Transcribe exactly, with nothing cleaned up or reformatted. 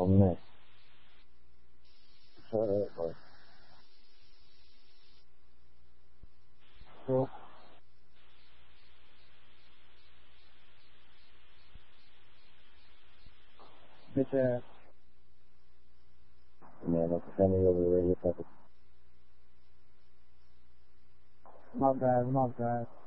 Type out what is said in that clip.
없네. 저, 뭐, 쭉, Bitte, man, that's the family over the radio. not bad, not bad.